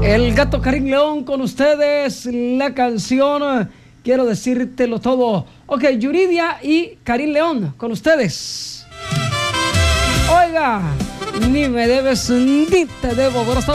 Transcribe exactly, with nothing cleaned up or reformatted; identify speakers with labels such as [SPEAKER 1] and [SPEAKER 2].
[SPEAKER 1] El Gato Karim León con ustedes, la canción Quiero Decírtelo Todo. Ok, Yuridia y Karim León con ustedes. Oiga, ni me debes ni te debo.